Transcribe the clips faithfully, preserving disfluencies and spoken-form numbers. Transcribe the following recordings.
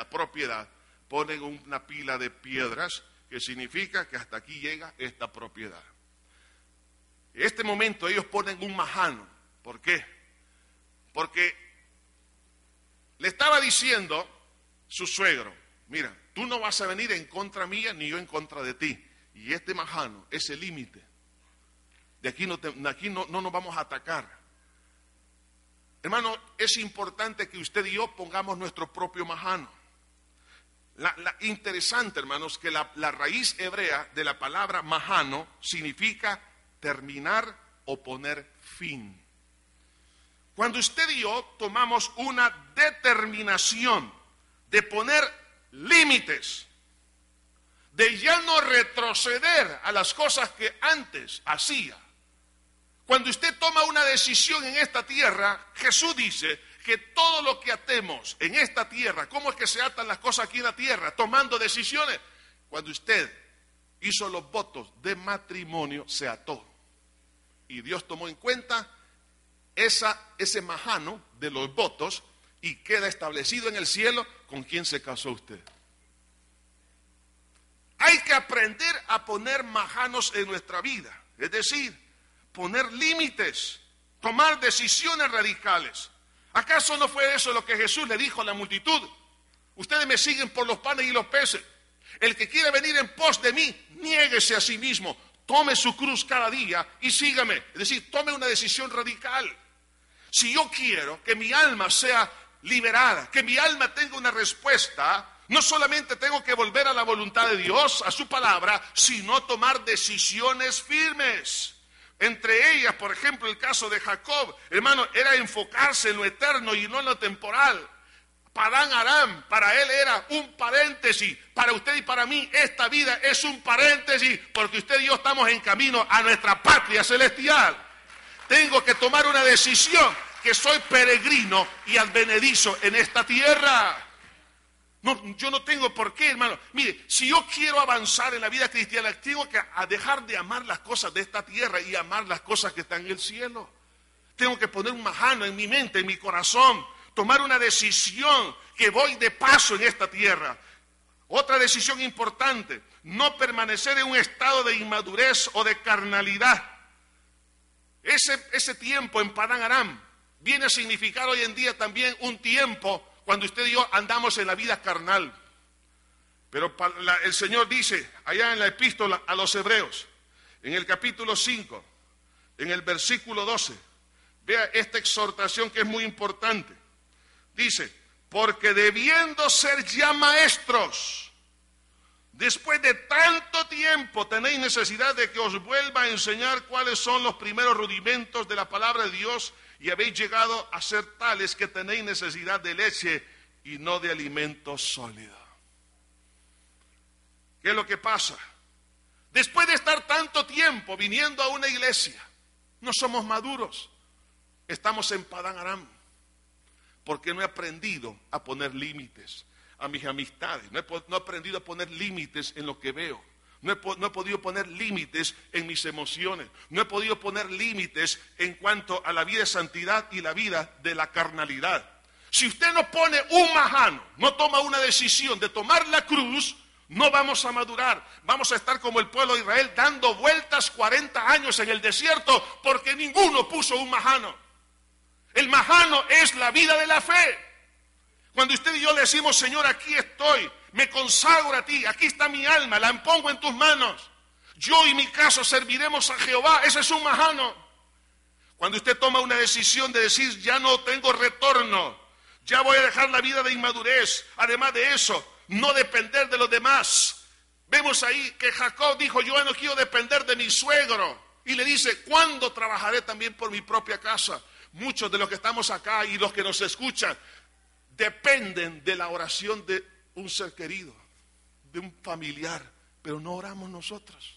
la propiedad, ponen una pila de piedras, que significa que hasta aquí llega esta propiedad. En este momento ellos ponen un majano. ¿Por qué? Porque le estaba diciendo su suegro, mira, tú no vas a venir en contra mía ni yo en contra de ti. Y este majano es el límite. De aquí, no, te, de aquí no, no nos vamos a atacar. Hermano, es importante que usted y yo pongamos nuestro propio majano. La, la, interesante, hermanos, que la, la raíz hebrea de la palabra majano significa terminar o poner fin. Cuando usted y yo tomamos una determinación de poner límites, de ya no retroceder a las cosas que antes hacía. Cuando usted toma una decisión en esta tierra, Jesús dice que todo lo que atemos en esta tierra, ¿cómo es que se atan las cosas aquí en la tierra? Tomando decisiones. Cuando usted hizo los votos de matrimonio, se ató. Y Dios tomó en cuenta esa, ese majano de los votos y queda establecido en el cielo con quién se casó usted. Hay que aprender a poner majanos en nuestra vida, es decir, poner límites, tomar decisiones radicales. ¿Acaso no fue eso lo que Jesús le dijo a la multitud? Ustedes me siguen por los panes y los peces. El que quiere venir en pos de mí, niéguese a sí mismo, tome su cruz cada día y sígame. Es decir, tome una decisión radical. Si yo quiero que mi alma sea liberada, que mi alma tenga una respuesta, no solamente tengo que volver a la voluntad de Dios, a su palabra, sino tomar decisiones firmes. Entre ellas, por ejemplo, el caso de Jacob, hermano, era enfocarse en lo eterno y no en lo temporal. Padán Aram, para él era un paréntesis. Para usted y para mí, esta vida es un paréntesis, porque usted y yo estamos en camino a nuestra patria celestial. Tengo que tomar una decisión, que soy peregrino y advenedizo en esta tierra. No, yo no tengo por qué, hermano. Mire, si yo quiero avanzar en la vida cristiana, tengo que dejar de amar las cosas de esta tierra y amar las cosas que están en el cielo. Tengo que poner un majano en mi mente, en mi corazón, tomar una decisión que voy de paso en esta tierra. Otra decisión importante, no permanecer en un estado de inmadurez o de carnalidad. Ese, ese tiempo en Padán Aram viene a significar hoy en día también un tiempo cuando usted y yo andamos en la vida carnal. Pero el Señor dice, allá en la epístola a los Hebreos, en el capítulo cinco, en el versículo doce, vea esta exhortación que es muy importante. Dice, porque debiendo ser ya maestros, después de tanto tiempo tenéis necesidad de que os vuelva a enseñar cuáles son los primeros rudimentos de la palabra de Dios, y habéis llegado a ser tales que tenéis necesidad de leche y no de alimento sólido. ¿Qué es lo que pasa? Después de estar tanto tiempo viniendo a una iglesia, no somos maduros. Estamos en Padán Aram, porque no he aprendido a poner límites a mis amistades. No he, no he aprendido a poner límites en lo que veo. No he, no he podido poner límites en mis emociones. No he podido poner límites en cuanto a la vida de santidad y la vida de la carnalidad. Si usted no pone un majano, no toma una decisión de tomar la cruz, no vamos a madurar. Vamos a estar como el pueblo de Israel dando vueltas cuarenta años en el desierto porque ninguno puso un majano. El majano es la vida de la fe. Cuando usted y yo le decimos, Señor, aquí estoy, me consagro a ti, aquí está mi alma, la pongo en tus manos. Yo y mi casa serviremos a Jehová, ese es un majano. Cuando usted toma una decisión de decir, ya no tengo retorno, ya voy a dejar la vida de inmadurez, además de eso, no depender de los demás. Vemos ahí que Jacob dijo, yo no quiero depender de mi suegro. Y le dice, ¿cuándo trabajaré también por mi propia casa? Muchos de los que estamos acá y los que nos escuchan, dependen de la oración de un ser querido, de un familiar, pero no oramos nosotros.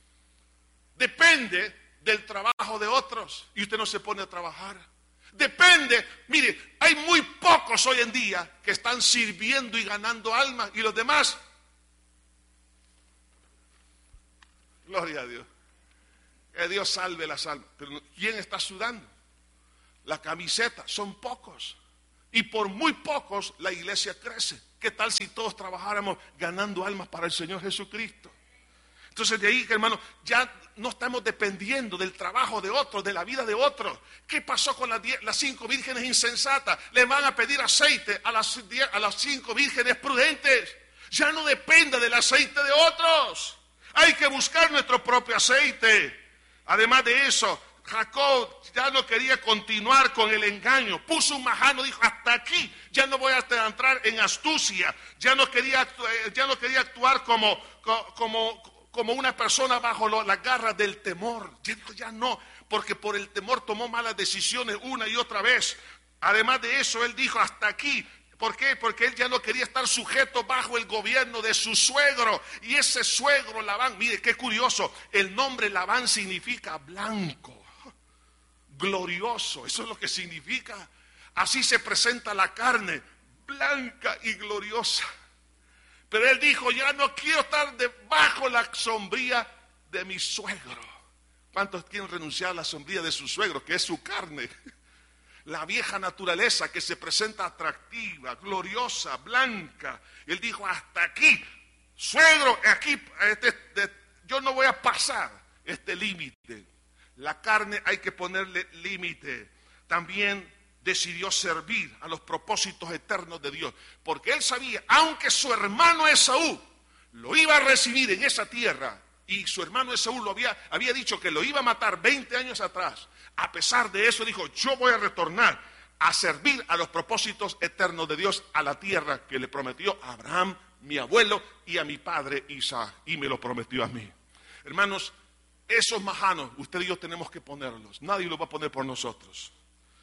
Depende del trabajo de otros y usted no se pone a trabajar. Depende, mire, hay muy pocos hoy en día que están sirviendo y ganando almas y los demás, gloria a Dios, que Dios salve las almas. Pero ¿quién está sudando? La camiseta, son pocos. Y por muy pocos la iglesia crece. ¿Qué tal si todos trabajáramos ganando almas para el Señor Jesucristo? Entonces de ahí, hermano, ya no estamos dependiendo del trabajo de otros, de la vida de otros. ¿Qué pasó con las, diez, las cinco vírgenes insensatas? Le van a pedir aceite a las, diez, a las cinco vírgenes prudentes. Ya no depende del aceite de otros. Hay que buscar nuestro propio aceite. Además de eso, Jacob ya no quería continuar con el engaño. Puso un majano, dijo, hasta aquí. Ya no voy a entrar en astucia. Ya no quería, ya no quería actuar como... como como una persona bajo lo, las garras del temor. Ya, ya no, porque por el temor tomó malas decisiones una y otra vez. Además de eso, él dijo hasta aquí. ¿Por qué? Porque él ya no quería estar sujeto bajo el gobierno de su suegro. Y ese suegro Labán, mire qué curioso, el nombre Labán significa blanco, glorioso. Eso es lo que significa. Así se presenta la carne, blanca y gloriosa. Pero él dijo, ya no quiero estar debajo la sombría de mi suegro. ¿Cuántos quieren renunciar a la sombría de su suegro, que es su carne? La vieja naturaleza que se presenta atractiva, gloriosa, blanca. Él dijo, hasta aquí, suegro, aquí, este, este, yo no voy a pasar este límite. La carne hay que ponerle límite. También decidió servir a los propósitos eternos de Dios, porque él sabía, aunque su hermano Esaú lo iba a recibir en esa tierra, y su hermano Esaú lo había, había dicho que lo iba a matar veinte años atrás, a pesar de eso dijo, yo voy a retornar a servir a los propósitos eternos de Dios, a la tierra que le prometió a Abraham, mi abuelo, y a mi padre Isaac, y me lo prometió a mí. Hermanos, esos majanos, usted y yo tenemos que ponerlos, nadie los va a poner por nosotros.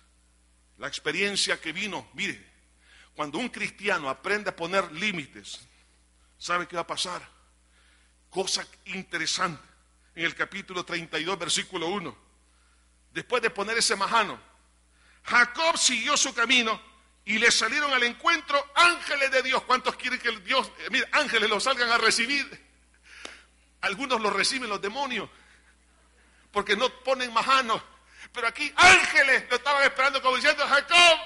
La experiencia que vino, mire, cuando un cristiano aprende a poner límites, ¿sabe qué va a pasar? Cosa interesante, en el capítulo treinta y dos, versículo uno. Después de poner ese majano, Jacob siguió su camino y le salieron al encuentro ángeles de Dios. ¿Cuántos quieren que el Dios, eh, mire, ángeles los salgan a recibir? Algunos los reciben los demonios, porque no ponen majanos. Pero aquí ángeles lo estaban esperando como diciendo, Jacob,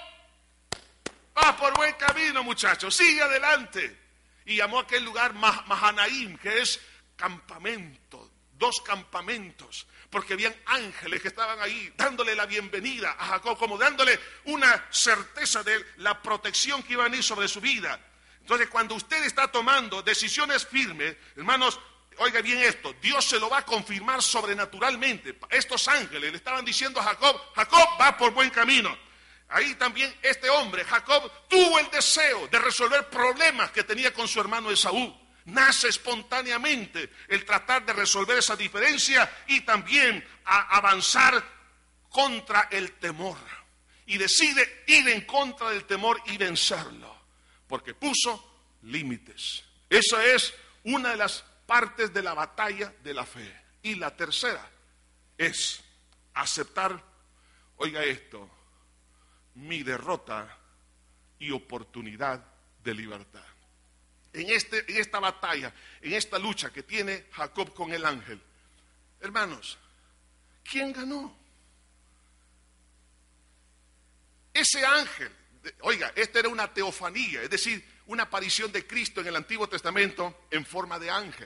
vas por buen camino, muchachos, sigue adelante. Y llamó a aquel lugar Mahanaim, que es campamento, dos campamentos, porque habían ángeles que estaban ahí dándole la bienvenida a Jacob, como dándole una certeza de la protección que iba a venir sobre su vida. Entonces, cuando usted está tomando decisiones firmes, hermanos, oiga bien esto, Dios se lo va a confirmar sobrenaturalmente. Estos ángeles le estaban diciendo a Jacob, Jacob va por buen camino. Ahí también este hombre, Jacob, tuvo el deseo de resolver problemas que tenía con su hermano Esaú. Nace espontáneamente el tratar de resolver esa diferencia y también a avanzar contra el temor. Y decide ir en contra del temor y vencerlo, porque puso límites. Esa es una de las partes de la batalla de la fe. Y la tercera es aceptar, oiga esto, mi derrota y oportunidad de libertad. En, este, en esta batalla, en esta lucha que tiene Jacob con el ángel, hermanos, ¿quién ganó? Ese ángel, oiga, esta era una teofanía, es decir, una aparición de Cristo en el Antiguo Testamento en forma de ángel.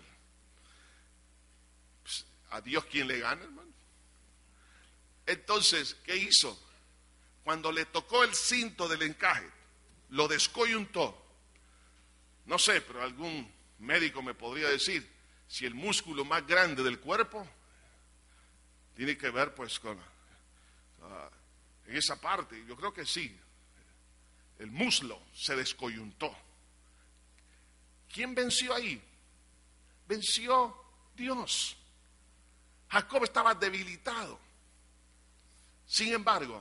Pues, ¿a Dios quién le gana, hermano? Entonces, ¿qué hizo? Cuando le tocó el cinto del encaje, lo descoyuntó. No sé, pero algún médico me podría decir si el músculo más grande del cuerpo tiene que ver pues con uh, en esa parte. Yo creo que sí. El muslo se descoyuntó. ¿Quién venció ahí? Venció Dios. Jacob estaba debilitado. Sin embargo,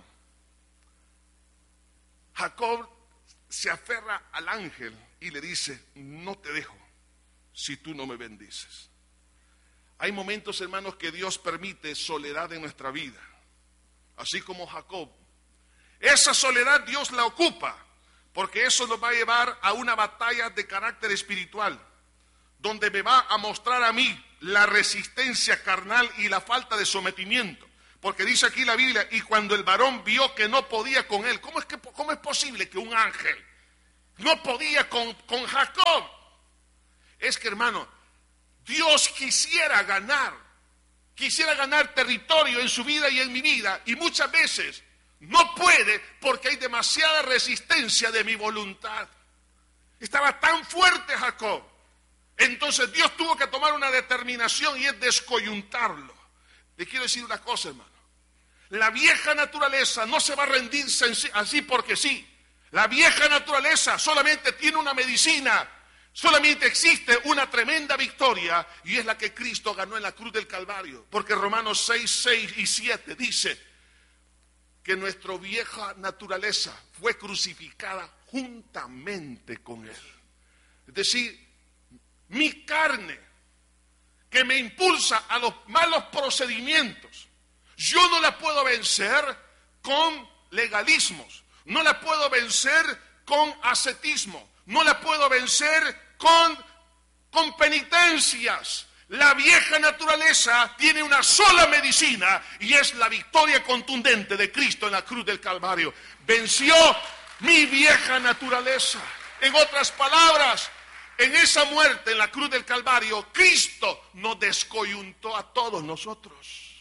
Jacob se aferra al ángel y le dice, no te dejo si tú no me bendices. Hay momentos, hermanos, que Dios permite soledad en nuestra vida, así como Jacob. Esa soledad Dios la ocupa, porque eso nos va a llevar a una batalla de carácter espiritual, donde me va a mostrar a mí la resistencia carnal y la falta de sometimiento. Porque dice aquí la Biblia, y cuando el varón vio que no podía con él, ¿cómo es, que, cómo es posible que un ángel no podía con, con Jacob? Es que, hermano, Dios quisiera ganar, quisiera ganar territorio en su vida y en mi vida, y muchas veces no puede porque hay demasiada resistencia de mi voluntad. Estaba tan fuerte Jacob. Entonces Dios tuvo que tomar una determinación y es descoyuntarlo. Le quiero decir una cosa, hermano. La vieja naturaleza no se va a rendir así porque sí. La vieja naturaleza solamente tiene una medicina. Solamente existe una tremenda victoria y es la que Cristo ganó en la cruz del Calvario. Porque Romanos seis, seis y siete dice que nuestra vieja naturaleza fue crucificada juntamente con Él. Es decir, mi carne que me impulsa a los malos procedimientos, yo no la puedo vencer con legalismos, no la puedo vencer con ascetismo, no la puedo vencer con, con penitencias. La vieja naturaleza tiene una sola medicina y es la victoria contundente de Cristo en la cruz del Calvario. Venció mi vieja naturaleza. En otras palabras, en esa muerte en la cruz del Calvario, Cristo nos descoyuntó a todos nosotros.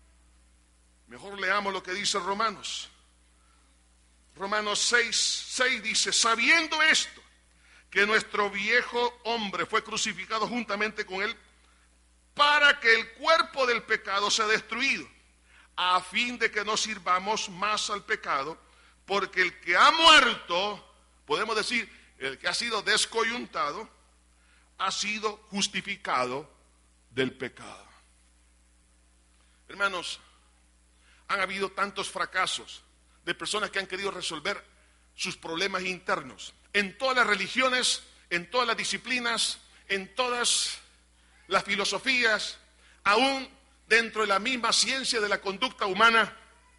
Mejor leamos lo que dice Romanos. Romanos seis, seis dice, sabiendo esto, que nuestro viejo hombre fue crucificado juntamente con él, para que el cuerpo del pecado sea destruido, a fin de que no sirvamos más al pecado, porque el que ha muerto, podemos decir, el que ha sido descoyuntado, ha sido justificado del pecado. Hermanos, han habido tantos fracasos de personas que han querido resolver sus problemas internos. En todas las religiones, en todas las disciplinas, en todas las filosofías, aún dentro de la misma ciencia de la conducta humana,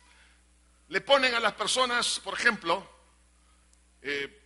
le ponen a las personas, por ejemplo, eh,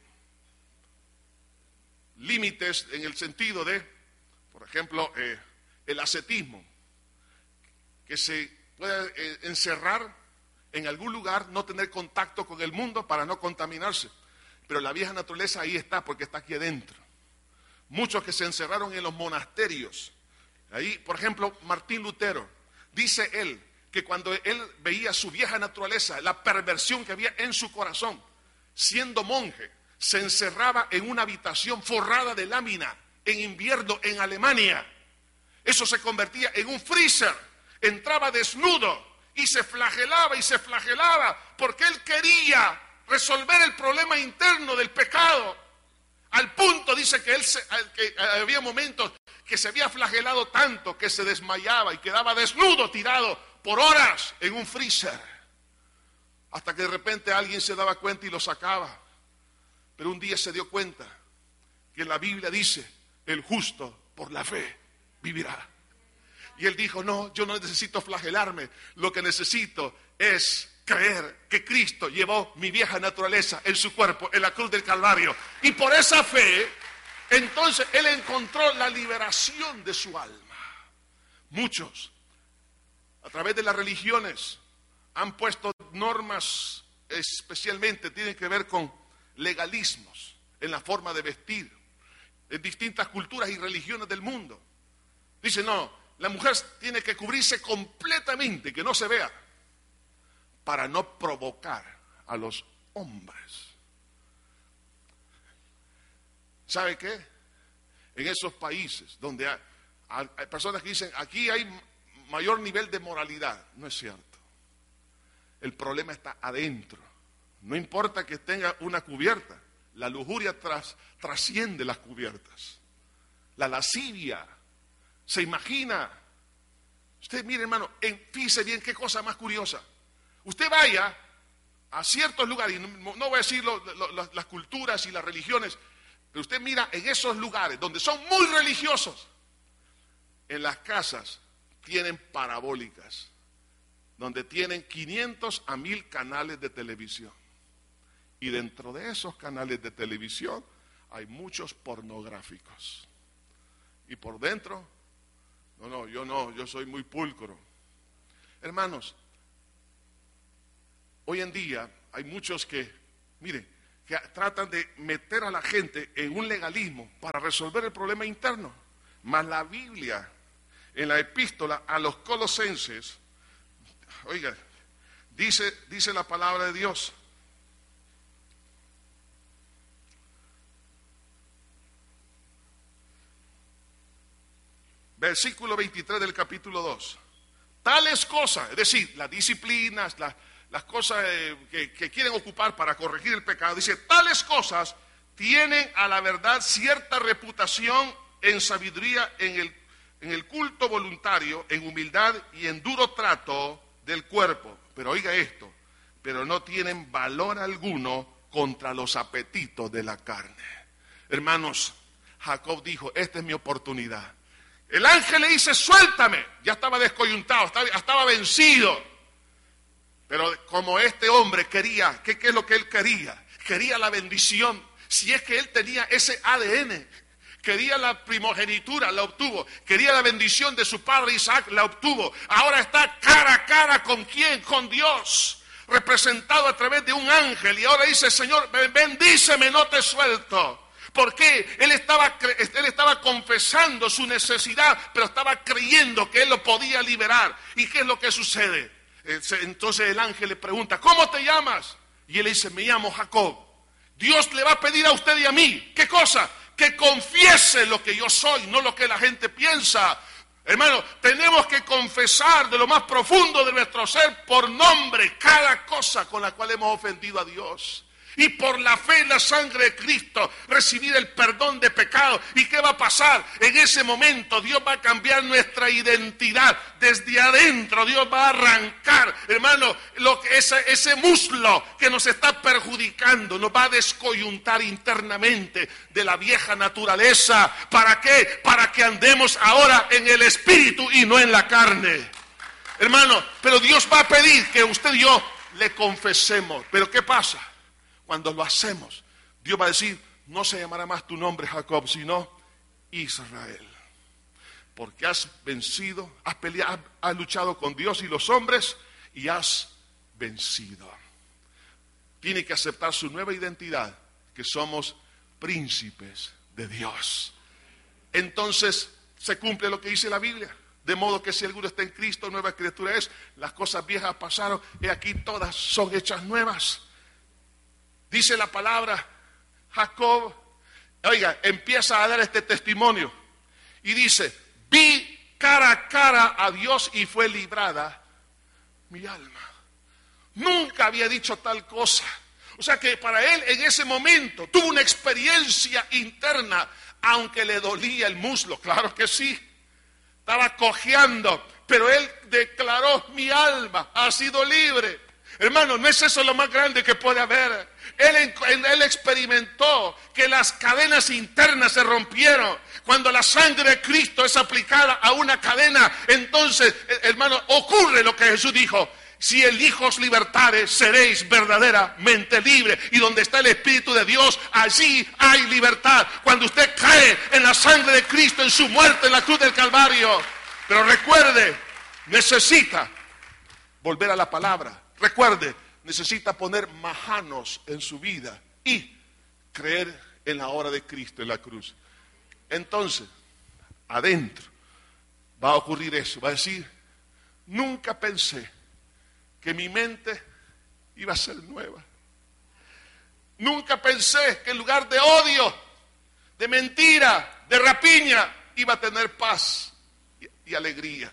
límites en el sentido de, por ejemplo, eh, el ascetismo, que se pueda eh, encerrar en algún lugar, no tener contacto con el mundo para no contaminarse. Pero la vieja naturaleza ahí está porque está aquí adentro. Muchos que se encerraron en los monasterios. Ahí, por ejemplo, Martín Lutero, dice él que cuando él veía su vieja naturaleza, la perversión que había en su corazón, siendo monje, se encerraba en una habitación forrada de lámina en invierno en Alemania. Eso se convertía en un freezer. Entraba desnudo y se flagelaba y se flagelaba porque él quería resolver el problema interno del pecado. Al punto, dice que él se, que había momentos que se había flagelado tanto que se desmayaba y quedaba desnudo, tirado por horas en un freezer. Hasta que de repente alguien se daba cuenta y lo sacaba. Pero un día se dio cuenta que la Biblia dice, el justo por la fe vivirá. Y él dijo, no, yo no necesito flagelarme, lo que necesito es creer que Cristo llevó mi vieja naturaleza en su cuerpo, en la cruz del Calvario. Y por esa fe, entonces él encontró la liberación de su alma. Muchos, a través de las religiones, han puesto normas especialmente, tienen que ver con legalismos en la forma de vestir, en distintas culturas y religiones del mundo. Dice, no, la mujer tiene que cubrirse completamente, que no se vea, para no provocar a los hombres. ¿Sabe qué? En esos países donde hay, hay personas que dicen, aquí hay mayor nivel de moralidad, no es cierto. El problema está adentro. No importa que tenga una cubierta, la lujuria tras, trasciende las cubiertas. La lascivia se imagina. Usted mire, hermano, fíjese bien qué cosa más curiosa. Usted vaya a ciertos lugares, no, no voy a decir lo, lo, lo, las culturas y las religiones, pero usted mira en esos lugares donde son muy religiosos, en las casas tienen parabólicas, donde tienen quinientos a mil canales de televisión. Y dentro de esos canales de televisión hay muchos pornográficos. Y por dentro, no, no, yo no, yo soy muy pulcro. Hermanos, Hoy en día hay muchos que, mire, que tratan de meter a la gente en un legalismo para resolver el problema interno. Mas la Biblia, en la epístola a los Colosenses, oiga, dice, dice la palabra de Dios. Versículo veintitrés del capítulo dos. Tales cosas, es decir, las disciplinas, las, las cosas eh, que, que quieren ocupar para corregir el pecado, dice, tales cosas tienen a la verdad cierta reputación en sabiduría, en el, en el culto voluntario, en humildad y en duro trato del cuerpo. Pero oiga esto, pero no tienen valor alguno contra los apetitos de la carne. Hermanos, Jacob dijo, esta es mi oportunidad. El ángel le dice, suéltame. Ya estaba descoyuntado, estaba, estaba vencido. Pero como este hombre quería, ¿qué, ¿qué es lo que él quería? Quería la bendición. Si es que él tenía ese A D N, quería la primogenitura, la obtuvo. Quería la bendición de su padre Isaac, la obtuvo. Ahora está cara a cara ¿con quién? Con Dios, representado a través de un ángel. Y ahora dice, Señor, bendíceme, no te suelto. ¿Por qué? Él estaba, él estaba confesando su necesidad, pero estaba creyendo que él lo podía liberar. ¿Y qué es lo que sucede? Entonces el ángel le pregunta, ¿cómo te llamas? Y él dice, me llamo Jacob. Dios le va a pedir a usted y a mí, ¿qué cosa? Que confiese lo que yo soy, no lo que la gente piensa. Hermano, tenemos que confesar de lo más profundo de nuestro ser por nombre cada cosa con la cual hemos ofendido a Dios. Y por la fe en la sangre de Cristo recibir el perdón de pecado. ¿Y qué va a pasar? En ese momento Dios va a cambiar nuestra identidad. Desde adentro Dios va a arrancar, hermano, lo que ese, ese muslo que nos está perjudicando. Nos va a descoyuntar internamente de la vieja naturaleza. ¿Para qué? Para que andemos ahora en el espíritu y no en la carne. Hermano, pero Dios va a pedir que usted y yo le confesemos. ¿Pero qué pasa? Cuando lo hacemos, Dios va a decir, no se llamará más tu nombre Jacob, sino Israel. Porque has vencido, has peleado, has luchado con Dios y los hombres y has vencido. Tiene que aceptar su nueva identidad, que somos príncipes de Dios. Entonces se cumple lo que dice la Biblia. De modo que si alguno está en Cristo, nueva criatura es. Las cosas viejas pasaron y aquí todas son hechas nuevas. Dice la palabra, Jacob, oiga, empieza a dar este testimonio. Y dice, vi cara a cara a Dios y fue librada mi alma. Nunca había dicho tal cosa. O sea que para él en ese momento tuvo una experiencia interna, aunque le dolía el muslo, claro que sí. Estaba cojeando, pero él declaró, mi alma ha sido libre. Hermano, ¿no es eso lo más grande que puede haber? Él, él experimentó que las cadenas internas se rompieron. Cuando la sangre de Cristo es aplicada a una cadena, entonces, hermano, ocurre lo que Jesús dijo. Si el Hijo os libertare, seréis verdaderamente libres. Y donde está el Espíritu de Dios, allí hay libertad. Cuando usted cae en la sangre de Cristo, en su muerte en la cruz del Calvario. Pero recuerde, necesita volver a la palabra. Recuerde, necesita poner manos en su vida y creer en la obra de Cristo en la cruz. Entonces, adentro va a ocurrir eso. Va a decir, nunca pensé que mi mente iba a ser nueva. Nunca pensé que en lugar de odio, de mentira, de rapiña, iba a tener paz y, y alegría.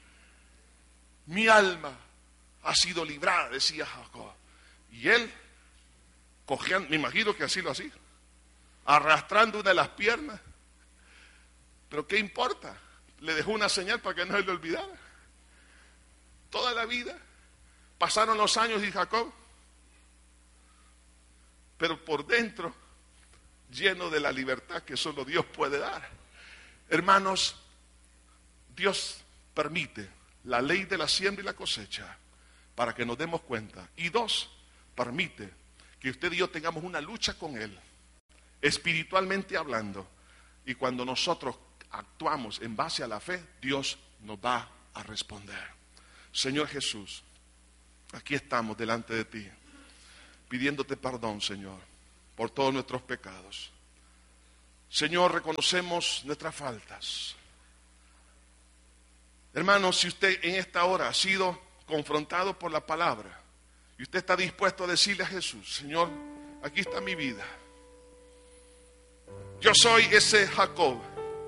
Mi alma ha sido librada, decía Jacob. Y él, cojeando, me imagino que así lo hacía, arrastrando una de las piernas. Pero ¿qué importa? Le dejó una señal para que no se le olvidara. Toda la vida, pasaron los años y Jacob, pero por dentro, lleno de la libertad que solo Dios puede dar. Hermanos, Dios permite la ley de la siembra y la cosecha para que nos demos cuenta. Y dos, permite que usted y yo tengamos una lucha con Él, espiritualmente hablando. Y cuando nosotros actuamos en base a la fe, Dios nos va a responder. Señor Jesús, aquí estamos delante de ti, pidiéndote perdón, Señor, por todos nuestros pecados. Señor, reconocemos nuestras faltas. Hermano, si usted en esta hora ha sido confrontado por la palabra y usted está dispuesto a decirle a Jesús: Señor, aquí está mi vida. Yo soy ese Jacob.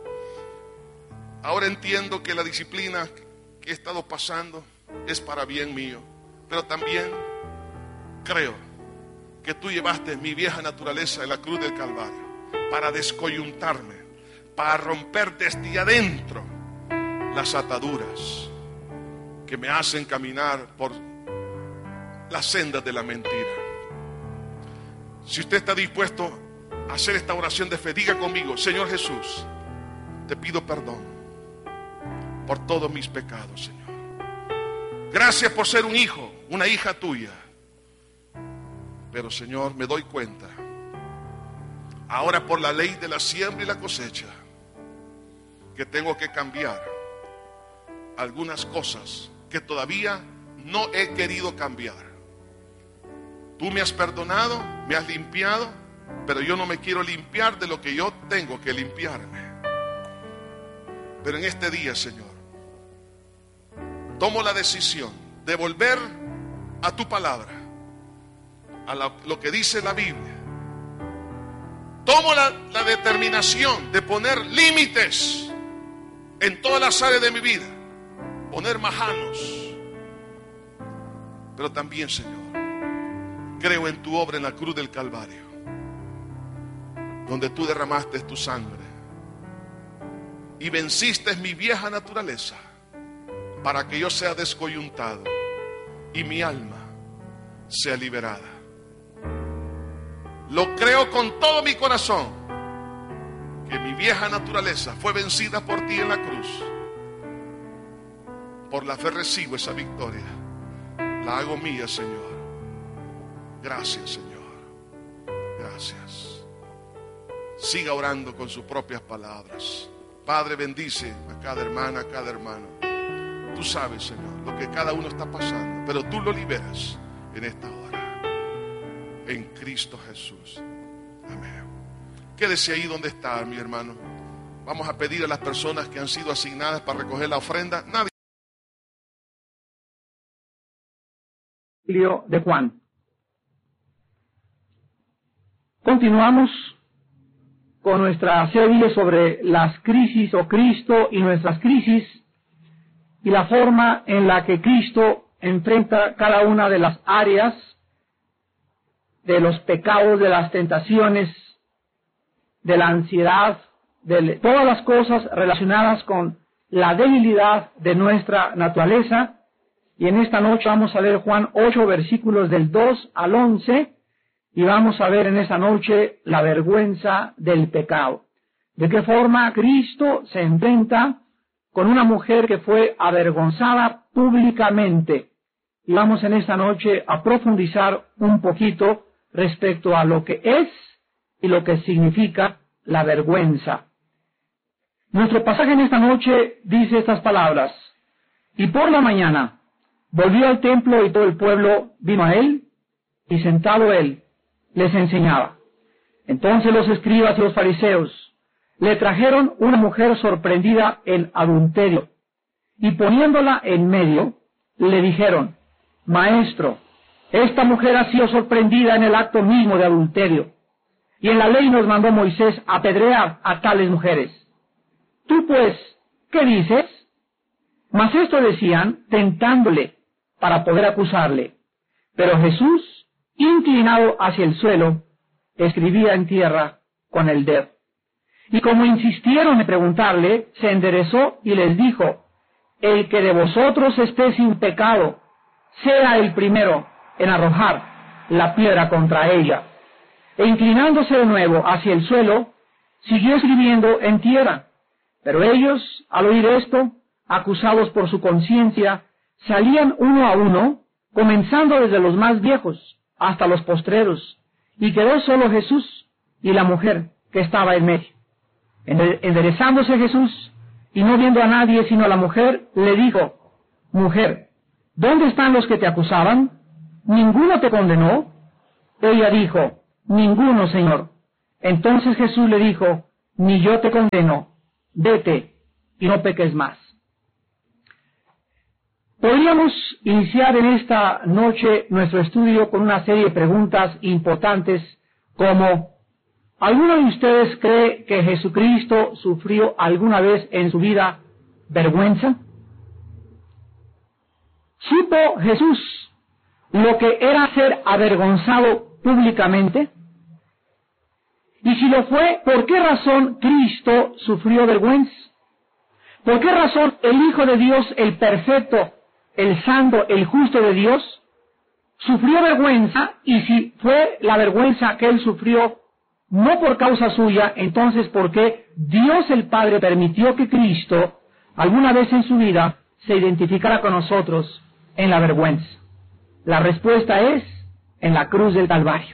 Ahora entiendo que la disciplina que he estado pasando es para bien mío, pero también creo que tú llevaste mi vieja naturaleza en la cruz del Calvario para descoyuntarme, para romper desde adentro las ataduras que me hacen caminar por las sendas de la mentira. Si usted está dispuesto a hacer esta oración de fe, diga conmigo: Señor Jesús, te pido perdón por todos mis pecados, Señor. Gracias por ser un hijo, una hija tuya. Pero, Señor, me doy cuenta, ahora por la ley de la siembra y la cosecha, que tengo que cambiar algunas cosas que todavía no he querido cambiar. Tú me has perdonado, me has limpiado, pero yo no me quiero limpiar de lo que yo tengo que limpiarme. Pero en este día, Señor, tomo la decisión de volver a tu palabra, a la, lo que dice la Biblia. Tomo la, la determinación de poner límites en todas las áreas de mi vida, poner majanos. Pero también, Señor, creo en tu obra en la cruz del Calvario, donde tú derramaste tu sangre y venciste mi vieja naturaleza para que yo sea descoyuntado y mi alma sea liberada. Lo creo con todo mi corazón, que mi vieja naturaleza fue vencida por ti en la cruz. Por la fe recibo esa victoria. La hago mía, Señor. Gracias, Señor. Gracias. Siga orando con sus propias palabras. Padre, bendice a cada hermana, a cada hermano. Tú sabes, Señor, lo que cada uno está pasando, pero tú lo liberas en esta hora. En Cristo Jesús. Amén. Quédese ahí donde está, mi hermano. Vamos a pedir a las personas que han sido asignadas para recoger la ofrenda. Nadie. De Juan. Continuamos con nuestra serie sobre las crisis o Cristo y nuestras crisis y la forma en la que Cristo enfrenta cada una de las áreas de los pecados, de las tentaciones, de la ansiedad, de todas las cosas relacionadas con la debilidad de nuestra naturaleza. Y en esta noche vamos a ver Juan ocho, versículos del dos al once, y vamos a ver en esta noche la vergüenza del pecado. De qué forma Cristo se enfrenta con una mujer que fue avergonzada públicamente. Y vamos en esta noche a profundizar un poquito respecto a lo que es y lo que significa la vergüenza. Nuestro pasaje en esta noche dice estas palabras: y por la mañana volvió al templo y todo el pueblo vino a él, y sentado él les enseñaba. Entonces los escribas y los fariseos le trajeron una mujer sorprendida en adulterio, y poniéndola en medio, le dijeron: Maestro, esta mujer ha sido sorprendida en el acto mismo de adulterio, y en la ley nos mandó Moisés apedrear a tales mujeres. Tú pues, ¿qué dices? Mas esto decían, tentándole, para poder acusarle. Pero Jesús, inclinado hacia el suelo, escribía en tierra con el dedo. Y como insistieron en preguntarle, se enderezó y les dijo: el que de vosotros esté sin pecado, sea el primero en arrojar la piedra contra ella. E inclinándose de nuevo hacia el suelo, siguió escribiendo en tierra. Pero ellos, al oír esto, acusados por su conciencia, salían uno a uno, comenzando desde los más viejos hasta los postreros, y quedó solo Jesús y la mujer que estaba en medio. Enderezándose Jesús, y no viendo a nadie sino a la mujer, le dijo: Mujer, ¿dónde están los que te acusaban? ¿Ninguno te condenó? Ella dijo, ninguno, Señor. Entonces Jesús le dijo, ni yo te condeno, vete y no peques más. Podríamos iniciar en esta noche nuestro estudio con una serie de preguntas importantes como, ¿alguno de ustedes cree que Jesucristo sufrió alguna vez en su vida vergüenza? ¿Supo Jesús lo que era ser avergonzado públicamente? Y si lo fue, ¿por qué razón Cristo sufrió vergüenza? ¿Por qué razón el Hijo de Dios, el perfecto, el santo, el justo de Dios, sufrió vergüenza? Y si fue la vergüenza que él sufrió no por causa suya, entonces ¿por qué Dios el Padre permitió que Cristo alguna vez en su vida se identificara con nosotros en la vergüenza? La respuesta es en la cruz del Calvario.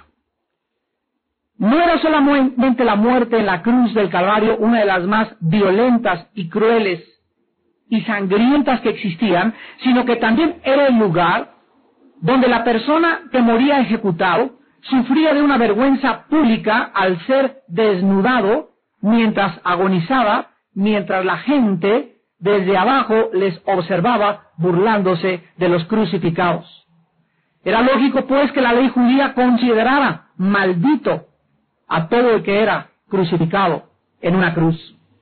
No era solamente la muerte en la cruz del Calvario una de las más violentas y crueles y sangrientas que existían, sino que también era el lugar donde la persona que moría ejecutado sufría de una vergüenza pública al ser desnudado mientras agonizaba, mientras la gente desde abajo les observaba burlándose de los crucificados. Era lógico, pues, que la ley judía considerara maldito a todo el que era crucificado en una cruz.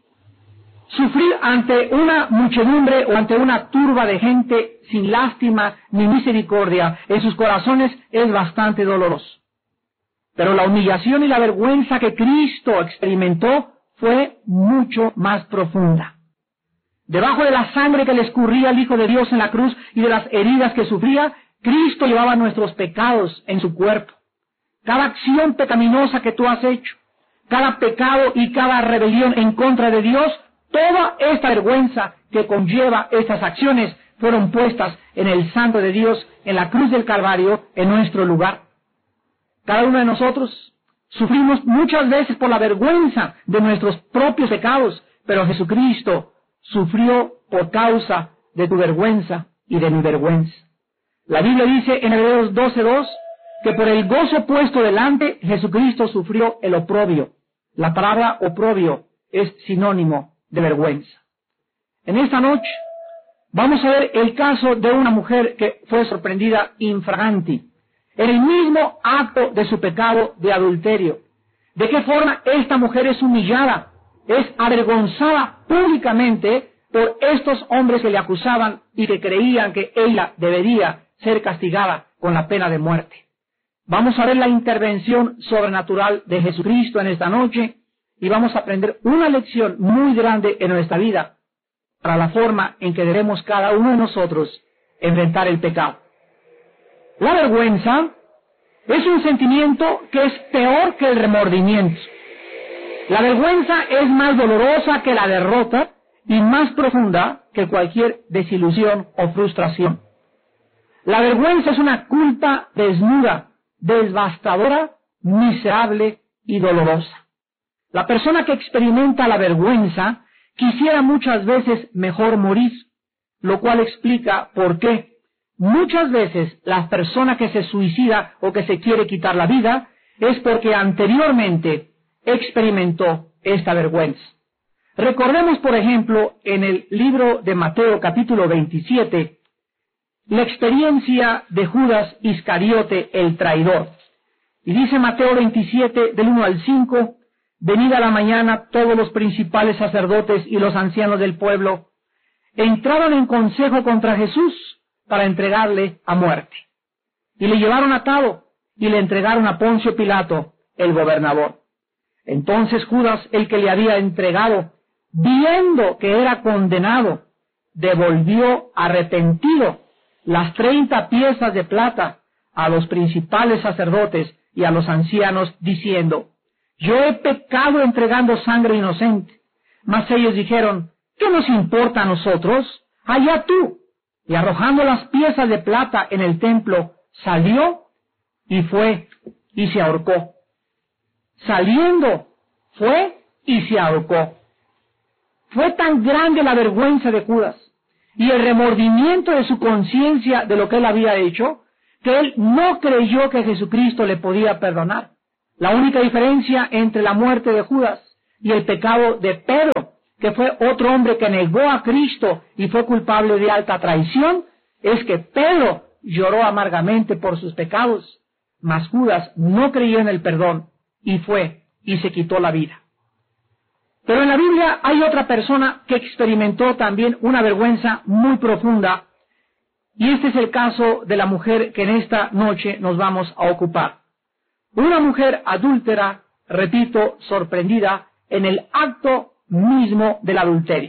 Sufrir ante una muchedumbre o ante una turba de gente sin lástima ni misericordia en sus corazones es bastante doloroso. Pero la humillación y la vergüenza que Cristo experimentó fue mucho más profunda. Debajo de la sangre que le escurría el Hijo de Dios en la cruz y de las heridas que sufría, Cristo llevaba nuestros pecados en su cuerpo. Cada acción pecaminosa que tú has hecho, cada pecado y cada rebelión en contra de Dios, toda esta vergüenza que conlleva estas acciones fueron puestas en el Santo de Dios, en la cruz del Calvario, en nuestro lugar. Cada uno de nosotros sufrimos muchas veces por la vergüenza de nuestros propios pecados, pero Jesucristo sufrió por causa de tu vergüenza y de mi vergüenza. La Biblia dice en Hebreos doce dos que por el gozo puesto delante, Jesucristo sufrió el oprobio. La palabra oprobio es sinónimo de vergüenza. En esta noche vamos a ver el caso de una mujer que fue sorprendida infraganti, en el mismo acto de su pecado de adulterio. ¿De qué forma esta mujer es humillada, es avergonzada públicamente por estos hombres que le acusaban y que creían que ella debería ser castigada con la pena de muerte? Vamos a ver la intervención sobrenatural de Jesucristo en esta noche y vamos a aprender una lección muy grande en nuestra vida para la forma en que debemos cada uno de nosotros enfrentar el pecado. La vergüenza es un sentimiento que es peor que el remordimiento. La vergüenza es más dolorosa que la derrota y más profunda que cualquier desilusión o frustración. La vergüenza es una culpa desnuda, devastadora, miserable y dolorosa. La persona que experimenta la vergüenza quisiera muchas veces mejor morir, lo cual explica por qué muchas veces la persona que se suicida o que se quiere quitar la vida es porque anteriormente experimentó esta vergüenza. Recordemos, por ejemplo, en el libro de Mateo capítulo veintisiete, la experiencia de Judas Iscariote, el traidor. Y dice Mateo veintisiete, del uno al cinco, venida la mañana, todos los principales sacerdotes y los ancianos del pueblo entraron en consejo contra Jesús para entregarle a muerte. Y le llevaron atado y le entregaron a Poncio Pilato, el gobernador. Entonces Judas, el que le había entregado, viendo que era condenado, devolvió arrepentido las treinta piezas de plata a los principales sacerdotes y a los ancianos, diciendo, yo he pecado entregando sangre inocente. Mas ellos dijeron, ¿qué nos importa a nosotros? Allá tú. Y arrojando las piezas de plata en el templo, salió y fue y se ahorcó. Saliendo, fue y se ahorcó. Fue tan grande la vergüenza de Judas, y el remordimiento de su conciencia de lo que él había hecho, que él no creyó que Jesucristo le podía perdonar. La única diferencia entre la muerte de Judas y el pecado de Pedro, que fue otro hombre que negó a Cristo y fue culpable de alta traición, es que Pedro lloró amargamente por sus pecados, mas Judas no creyó en el perdón y fue y se quitó la vida. Pero en la Biblia hay otra persona que experimentó también una vergüenza muy profunda, y este es el caso de la mujer que en esta noche nos vamos a ocupar. Una mujer adúltera, repito, sorprendida en el acto mismo del adulterio.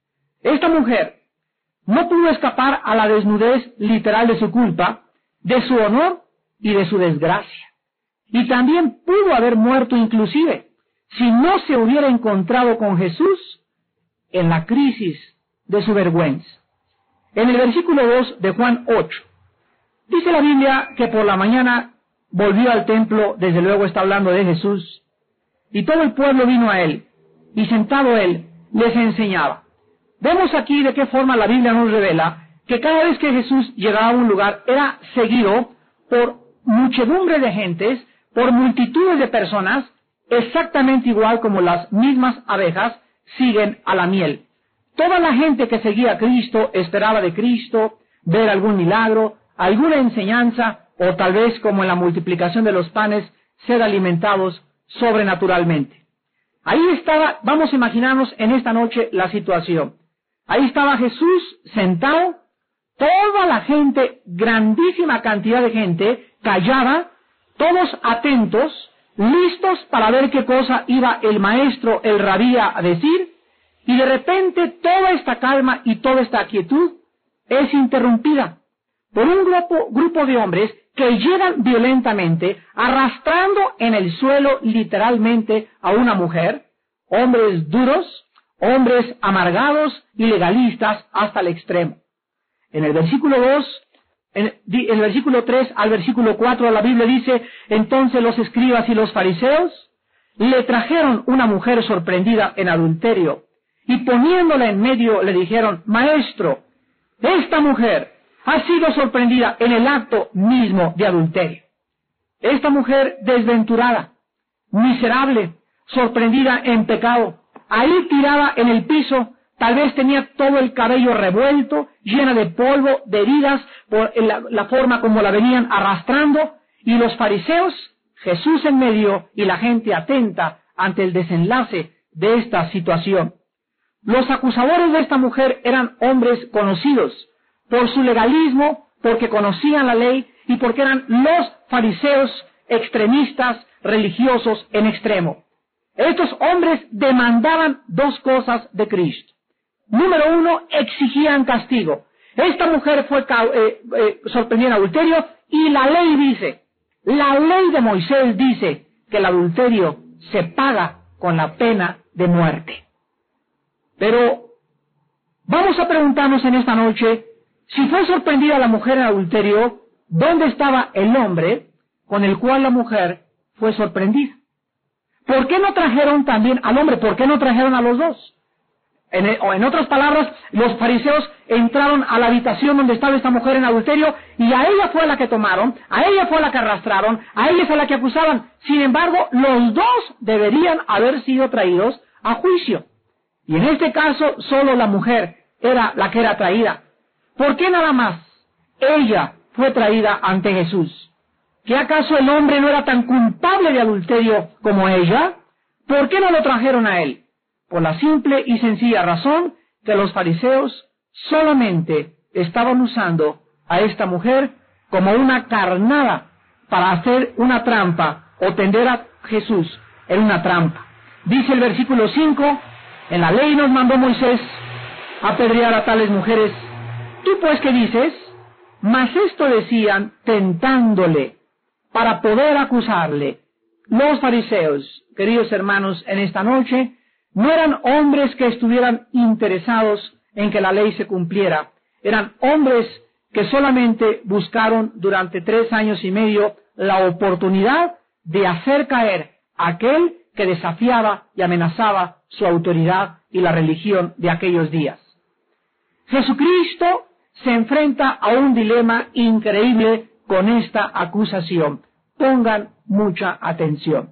Esta mujer no pudo escapar a la desnudez literal de su culpa, de su honor y de su desgracia. Y también pudo haber muerto inclusive si no se hubiera encontrado con Jesús en la crisis de su vergüenza. En el versículo dos de Juan ocho, dice la Biblia que por la mañana volvió al templo, desde luego está hablando de Jesús, y todo el pueblo vino a él, y sentado él, les enseñaba. Vemos aquí de qué forma la Biblia nos revela que cada vez que Jesús llegaba a un lugar era seguido por muchedumbre de gentes, por multitudes de personas, exactamente igual como las mismas abejas siguen a la miel. Toda la gente que seguía a Cristo esperaba de Cristo ver algún milagro, alguna enseñanza, o tal vez como en la multiplicación de los panes, ser alimentados sobrenaturalmente. Ahí estaba, vamos a imaginarnos en esta noche la situación. Ahí estaba Jesús sentado, toda la gente, grandísima cantidad de gente, callada, todos atentos, listos para ver qué cosa iba el maestro, el rabí, a decir, y de repente toda esta calma y toda esta quietud es interrumpida por un grupo, grupo de hombres que llegan violentamente, arrastrando en el suelo literalmente a una mujer, hombres duros, hombres amargados y legalistas hasta el extremo. En el versículo dos, en el versículo tres al versículo cuatro, la Biblia dice, entonces los escribas y los fariseos le trajeron una mujer sorprendida en adulterio, y poniéndola en medio le dijeron, maestro, esta mujer ha sido sorprendida en el acto mismo de adulterio. Esta mujer desventurada, miserable, sorprendida en pecado, ahí tirada en el piso, tal vez tenía todo el cabello revuelto, llena de polvo, de heridas, por la, la forma como la venían arrastrando, y los fariseos, Jesús en medio, y la gente atenta ante el desenlace de esta situación. Los acusadores de esta mujer eran hombres conocidos por su legalismo, porque conocían la ley, y porque eran los fariseos extremistas religiosos en extremo. Estos hombres demandaban dos cosas de Cristo. Número uno, exigían castigo. Esta mujer fue eh, eh, sorprendida en adulterio, y la ley dice, la ley de Moisés dice que el adulterio se paga con la pena de muerte. Pero vamos a preguntarnos en esta noche, si fue sorprendida la mujer en adulterio, ¿dónde estaba el hombre con el cual la mujer fue sorprendida? ¿Por qué no trajeron también al hombre? ¿Por qué no trajeron a los dos? En, o en otras palabras, los fariseos entraron a la habitación donde estaba esta mujer en adulterio, y a ella fue la que tomaron, a ella fue la que arrastraron, a ella fue la que acusaban. Sin embargo, los dos deberían haber sido traídos a juicio. Y en este caso, solo la mujer era la que era traída. ¿Por qué nada más ella fue traída ante Jesús? ¿Que acaso el hombre no era tan culpable de adulterio como ella? ¿Por qué no lo trajeron a él? Por la simple y sencilla razón que los fariseos solamente estaban usando a esta mujer como una carnada para hacer una trampa o tender a Jesús en una trampa. Dice el versículo cinco, en la ley nos mandó Moisés apedrear a tales mujeres. ¿Tú pues qué dices? Mas esto decían tentándole para poder acusarle. Los fariseos, queridos hermanos, en esta noche, no eran hombres que estuvieran interesados en que la ley se cumpliera. Eran hombres que solamente buscaron durante tres años y medio la oportunidad de hacer caer a aquel que desafiaba y amenazaba su autoridad y la religión de aquellos días. Jesucristo se enfrenta a un dilema increíble con esta acusación. Pongan mucha atención.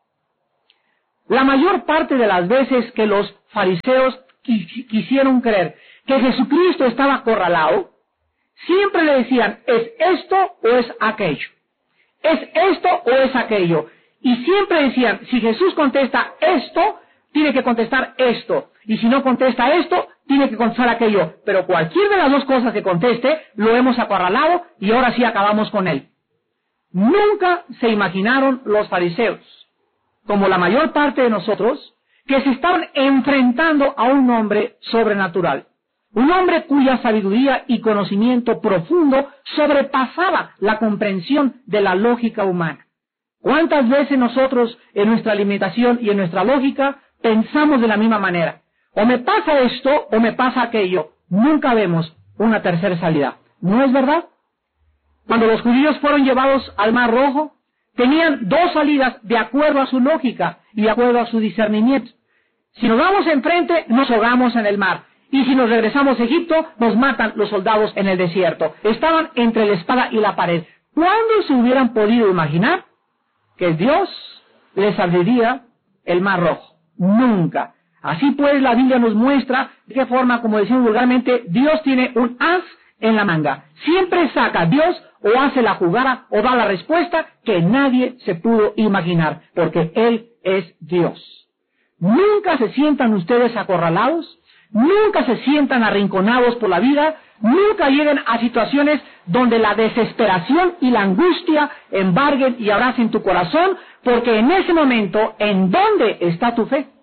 La mayor parte de las veces que los fariseos quis- quisieron creer que Jesucristo estaba acorralado, siempre le decían, ¿es esto o es aquello? ¿Es esto o es aquello? Y siempre decían, si Jesús contesta esto, tiene que contestar esto. Y si no contesta esto, tiene que contestar aquello. Pero cualquier de las dos cosas que conteste, lo hemos acorralado y ahora sí acabamos con él. Nunca se imaginaron los fariseos, como la mayor parte de nosotros, que se estaban enfrentando a un hombre sobrenatural. Un hombre cuya sabiduría y conocimiento profundo sobrepasaba la comprensión de la lógica humana. ¿Cuántas veces nosotros, en nuestra limitación y en nuestra lógica, pensamos de la misma manera? O me pasa esto o me pasa aquello. Nunca vemos una tercera salida. ¿No es verdad? Cuando los judíos fueron llevados al Mar Rojo, tenían dos salidas de acuerdo a su lógica y de acuerdo a su discernimiento. Si nos vamos enfrente, nos ahogamos en el mar. Y si nos regresamos a Egipto, nos matan los soldados en el desierto. Estaban entre la espada y la pared. ¿Cuándo se hubieran podido imaginar que Dios les abriría el Mar Rojo? Nunca. Así pues, la Biblia nos muestra de qué forma, como decimos vulgarmente, Dios tiene un as en la manga. Siempre saca Dios o hace la jugada o da la respuesta que nadie se pudo imaginar, porque Él es Dios. Nunca se sientan ustedes acorralados, nunca se sientan arrinconados por la vida, nunca lleguen a situaciones donde la desesperación y la angustia embarguen y abracen tu corazón, porque en ese momento, ¿en dónde está tu fe?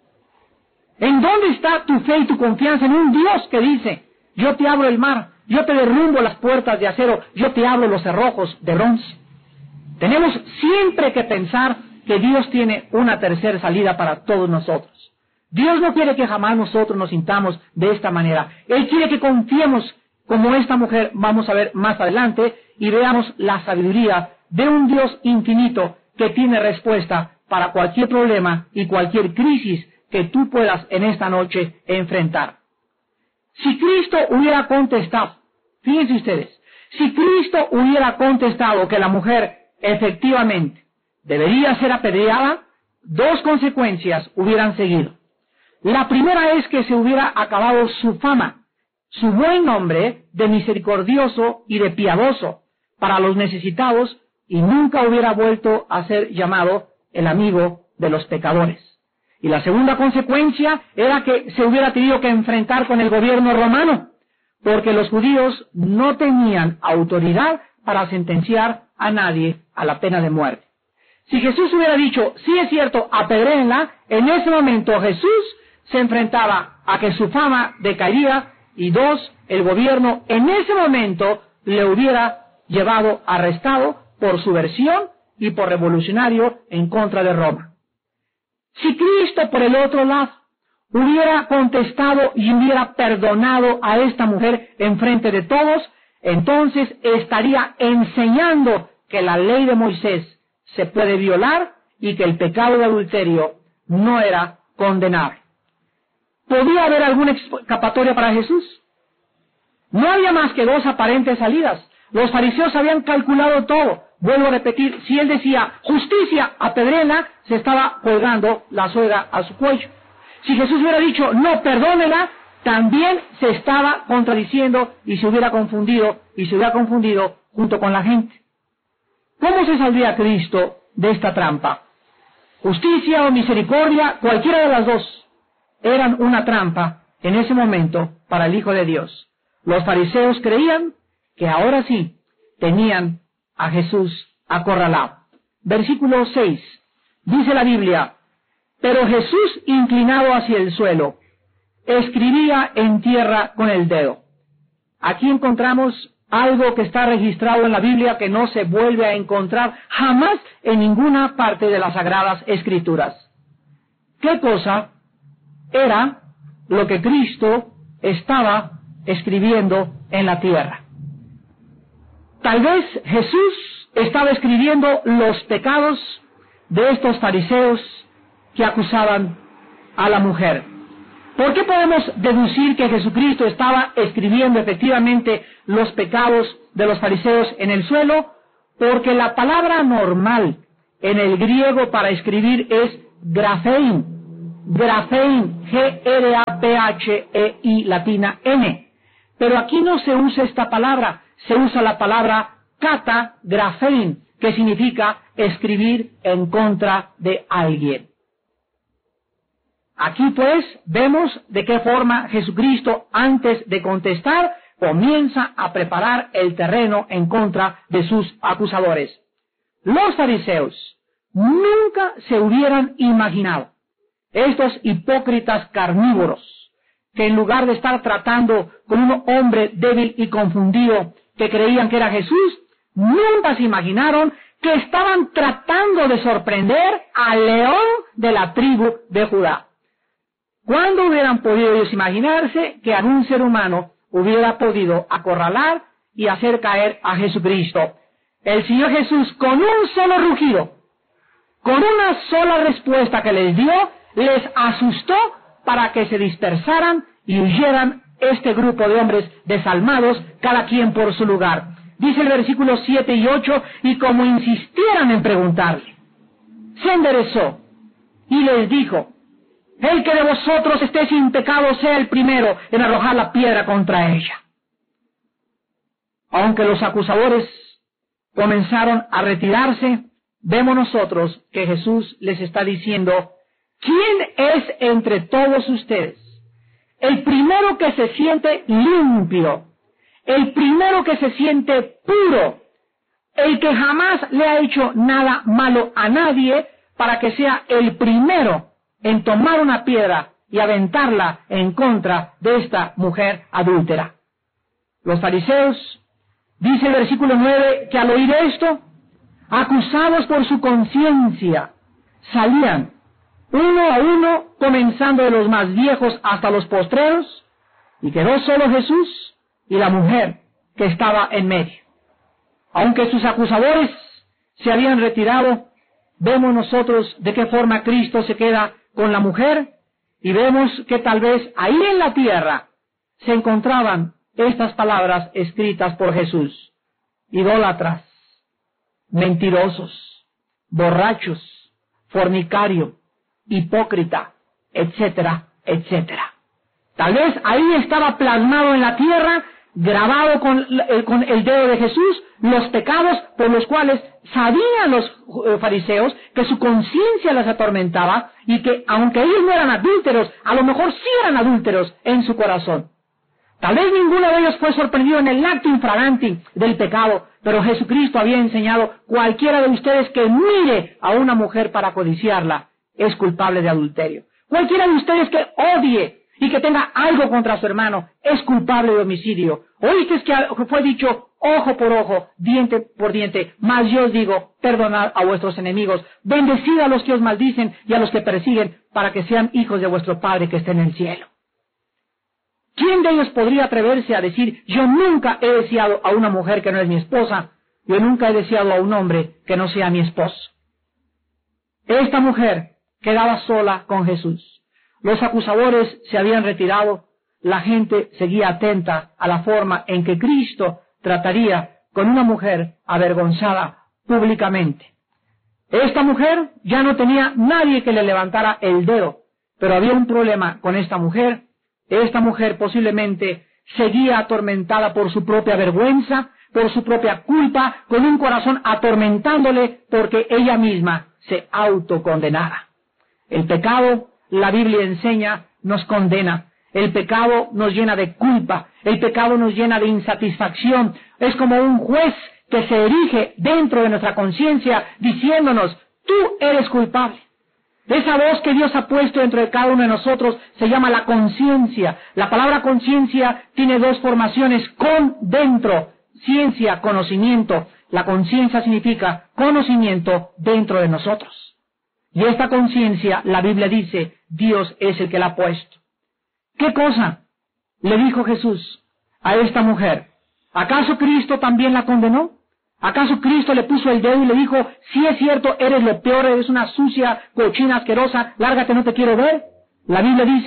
¿En dónde está tu fe y tu confianza en un Dios que dice, yo te abro el mar, yo te derrumbo las puertas de acero, yo te abro los cerrojos de bronce? Tenemos siempre que pensar que Dios tiene una tercera salida para todos nosotros. Dios no quiere que jamás nosotros nos sintamos de esta manera. Él quiere que confiemos como esta mujer, vamos a ver más adelante, y veamos la sabiduría de un Dios infinito que tiene respuesta para cualquier problema y cualquier crisis que tú puedas en esta noche enfrentar. Si Cristo hubiera contestado, fíjense ustedes, si Cristo hubiera contestado que la mujer efectivamente debería ser apedreada, dos consecuencias hubieran seguido. La primera es que se hubiera acabado su fama, su buen nombre de misericordioso y de piadoso para los necesitados, y nunca hubiera vuelto a ser llamado el amigo de los pecadores. Y la segunda consecuencia era que se hubiera tenido que enfrentar con el gobierno romano, porque los judíos no tenían autoridad para sentenciar a nadie a la pena de muerte. Si Jesús hubiera dicho, sí es cierto, apedréenla, en ese momento Jesús se enfrentaba a que su fama decaería, y dos, el gobierno en ese momento le hubiera llevado arrestado por subversión y por revolucionario en contra de Roma. Si Cristo, por el otro lado, hubiera contestado y hubiera perdonado a esta mujer en frente de todos, entonces estaría enseñando que la ley de Moisés se puede violar y que el pecado de adulterio no era condenable. ¿Podía haber alguna escapatoria para Jesús? No había más que dos aparentes salidas. Los fariseos habían calculado todo. Vuelvo a repetir, si él decía, justicia, apedréenla, se estaba colgando la soga a su cuello. Si Jesús hubiera dicho, no, perdónela, también se estaba contradiciendo y se hubiera confundido, y se hubiera confundido junto con la gente. ¿Cómo se saldría Cristo de esta trampa? Justicia o misericordia, cualquiera de las dos, eran una trampa en ese momento para el Hijo de Dios. Los fariseos creían que ahora sí tenían a Jesús acorralado. Versículo seis, dice la Biblia, pero Jesús, inclinado hacia el suelo, escribía en tierra con el dedo. Aquí encontramos algo que está registrado en la Biblia que no se vuelve a encontrar jamás en ninguna parte de las Sagradas Escrituras. ¿Qué cosa? Era lo que Cristo estaba escribiendo en la tierra. Tal vez Jesús estaba escribiendo los pecados de estos fariseos que acusaban a la mujer. ¿Por qué podemos deducir que Jesucristo estaba escribiendo efectivamente los pecados de los fariseos en el suelo? Porque la palabra normal en el griego para escribir es grafein. Grafein, G R A P H E I latina N. Pero aquí no se usa esta palabra, se usa la palabra kata grafein, que significa escribir en contra de alguien. Aquí pues vemos de qué forma Jesucristo, antes de contestar, comienza a preparar el terreno en contra de sus acusadores. Los fariseos nunca se hubieran imaginado, estos hipócritas carnívoros, que en lugar de estar tratando con un hombre débil y confundido que creían que era Jesús, nunca se imaginaron que estaban tratando de sorprender al león de la tribu de Judá. ¿Cuándo hubieran podido ellos imaginarse que algún ser humano hubiera podido acorralar y hacer caer a Jesucristo? El Señor Jesús, con un solo rugido, con una sola respuesta que les dio, les asustó para que se dispersaran y huyeran este grupo de hombres desalmados, cada quien por su lugar. Dice el versículo siete y ocho, y como insistieran en preguntarle, se enderezó y les dijo: el que de vosotros esté sin pecado sea el primero en arrojar la piedra contra ella. Aunque los acusadores comenzaron a retirarse, vemos nosotros que Jesús les está diciendo: ¿quién es entre todos ustedes el primero que se siente limpio, el primero que se siente puro, el que jamás le ha hecho nada malo a nadie, para que sea el primero en tomar una piedra y aventarla en contra de esta mujer adúltera? Los fariseos, dice el versículo nueve, que al oír esto, acusados por su conciencia, salían uno a uno, comenzando de los más viejos hasta los postreros, y quedó solo Jesús y la mujer que estaba en medio. Aunque sus acusadores se habían retirado, vemos nosotros de qué forma Cristo se queda con la mujer, y vemos que tal vez ahí en la tierra se encontraban estas palabras escritas por Jesús: idólatras, mentirosos, borrachos, fornicario, hipócrita, etcétera, etcétera. Tal vez ahí estaba plasmado en la tierra, grabado con el, con el dedo de Jesús, los pecados por los cuales sabían los eh, fariseos que su conciencia las atormentaba, y que aunque ellos no eran adúlteros, a lo mejor sí eran adúlteros en su corazón. Tal vez ninguno de ellos fue sorprendido en el acto infraganti del pecado, pero Jesucristo había enseñado: cualquiera de ustedes que mire a una mujer para codiciarla es culpable de adulterio. Cualquiera de ustedes que odie y que tenga algo contra su hermano es culpable de homicidio. Oíste que fue dicho ojo por ojo, diente por diente, mas yo os digo: perdonad a vuestros enemigos, bendecid a los que os maldicen y a los que persiguen, para que sean hijos de vuestro Padre que está en el cielo. ¿Quién de ellos podría atreverse a decir: yo nunca he deseado a una mujer que no es mi esposa, yo nunca he deseado a un hombre que no sea mi esposo? Esta mujer quedaba sola con Jesús. Los acusadores se habían retirado, la gente seguía atenta a la forma en que Cristo trataría con una mujer avergonzada públicamente. Esta mujer ya no tenía nadie que le levantara el dedo, pero había un problema con esta mujer. Esta mujer posiblemente seguía atormentada por su propia vergüenza, por su propia culpa, con un corazón atormentándole porque ella misma se autocondenaba. El pecado, la Biblia enseña, nos condena. El pecado nos llena de culpa. El pecado nos llena de insatisfacción. Es como un juez que se erige dentro de nuestra conciencia diciéndonos: tú eres culpable. Esa voz que Dios ha puesto dentro de cada uno de nosotros se llama la conciencia. La palabra conciencia tiene dos formaciones: con, dentro, ciencia, conocimiento. La conciencia significa conocimiento dentro de nosotros. Y esta conciencia, la Biblia dice, Dios es el que la ha puesto. ¿Qué cosa le dijo Jesús a esta mujer? ¿Acaso Cristo también la condenó? ¿Acaso Cristo le puso el dedo y le dijo: si es cierto, eres lo peor, eres una sucia, cochina, asquerosa, lárgate, no te quiero ver? La Biblia dice: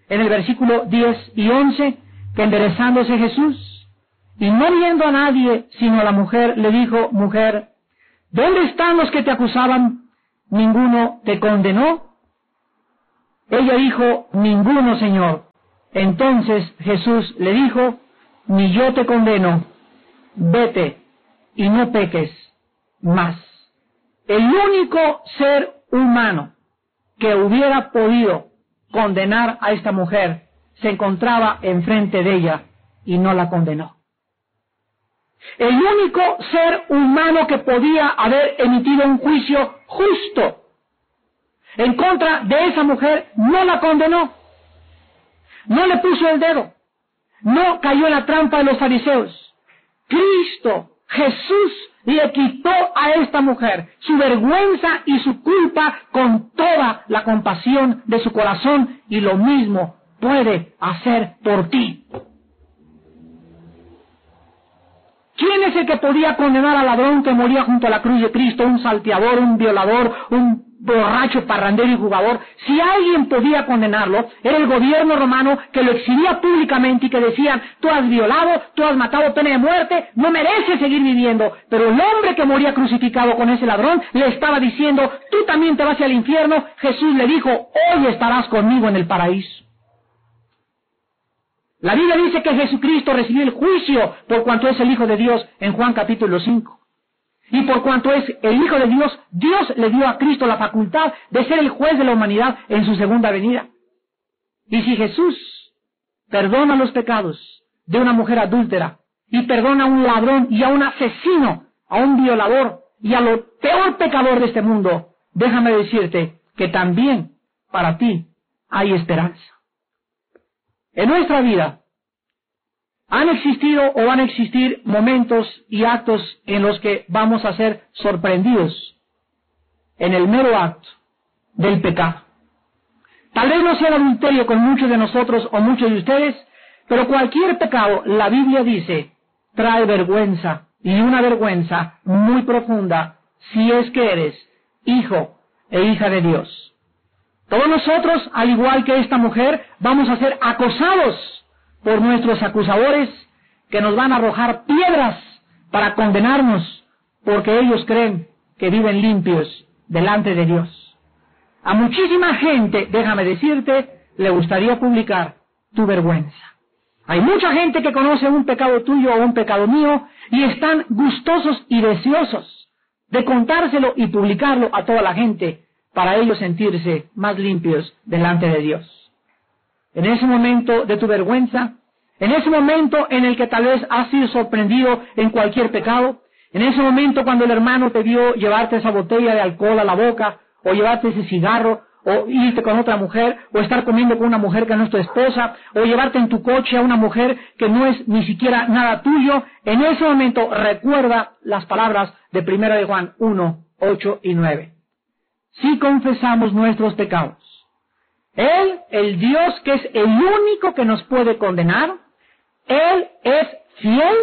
en el versículo diez y once, que enderezándose Jesús, y no viendo a nadie, sino a la mujer, le dijo, mujer, ¿dónde están los que te acusaban? ¿Ninguno te condenó? Ella dijo, ninguno, Señor. Entonces Jesús le dijo, ni yo te condeno, vete y no peques más. El único ser humano que hubiera podido condenar a esta mujer se encontraba enfrente de ella y no la condenó. El único ser humano que podía haber emitido un juicio justo en contra de esa mujer no la condenó, no le puso el dedo, no cayó en la trampa de los fariseos. Cristo, Jesús, le quitó a esta mujer su vergüenza y su culpa con toda la compasión de su corazón, y lo mismo puede hacer por ti. ¿Quién es el que podía condenar al ladrón que moría junto a la cruz de Cristo, un salteador, un violador, un borracho, parrandero y jugador? Si alguien podía condenarlo, era el gobierno romano, que lo exhibía públicamente y que decían, tú has violado, tú has matado, pena de muerte, no mereces seguir viviendo. Pero el hombre que moría crucificado con ese ladrón le estaba diciendo, tú también te vas al infierno. Jesús le dijo, hoy estarás conmigo en el paraíso. La Biblia dice que Jesucristo recibió el juicio por cuanto es el Hijo de Dios en Juan capítulo cinco. Y por cuanto es el Hijo de Dios, Dios le dio a Cristo la facultad de ser el juez de la humanidad en su segunda venida. Y si Jesús perdona los pecados de una mujer adúltera, y perdona a un ladrón y a un asesino, a un violador y a lo peor pecador de este mundo, déjame decirte que también para ti hay esperanza. En nuestra vida han existido o van a existir momentos y actos en los que vamos a ser sorprendidos en el mero acto del pecado. Tal vez no sea el adulterio con muchos de nosotros o muchos de ustedes, pero cualquier pecado, la Biblia dice, trae vergüenza, y una vergüenza muy profunda si es que eres hijo e hija de Dios. Todos nosotros, al igual que esta mujer, vamos a ser acosados por nuestros acusadores, que nos van a arrojar piedras para condenarnos, porque ellos creen que viven limpios delante de Dios. A muchísima gente, déjame decirte, le gustaría publicar tu vergüenza. Hay mucha gente que conoce un pecado tuyo o un pecado mío y están gustosos y deseosos de contárselo y publicarlo a toda la gente, para ellos sentirse más limpios delante de Dios. En ese momento de tu vergüenza, en ese momento en el que tal vez has sido sorprendido en cualquier pecado, en ese momento cuando el hermano te vio llevarte esa botella de alcohol a la boca, o llevarte ese cigarro, o irte con otra mujer, o estar comiendo con una mujer que no es tu esposa, o llevarte en tu coche a una mujer que no es ni siquiera nada tuyo, en ese momento recuerda las palabras de primera de Juan uno, ocho y nueve. Si confesamos nuestros pecados, Él, el Dios que es el único que nos puede condenar, Él es fiel